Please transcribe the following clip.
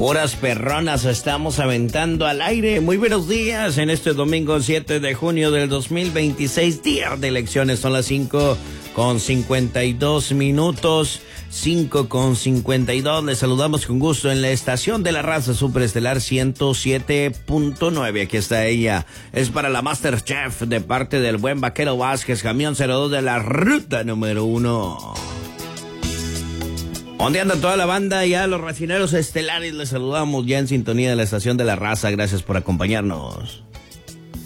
Puras perronas estamos aventando al aire. Muy buenos días en este domingo 7 de junio del 2026, día de elecciones. Son las 5:52. 5:52. Les saludamos con gusto en la estación de la raza superestelar 107.9. Aquí está ella. Es para la Masterchef de parte del buen Vaquero Vázquez, camión 02 de la ruta número 1. ¿Dónde anda toda la banda? Ya los racineros estelares les saludamos ya en sintonía de la estación de la raza. Gracias por acompañarnos.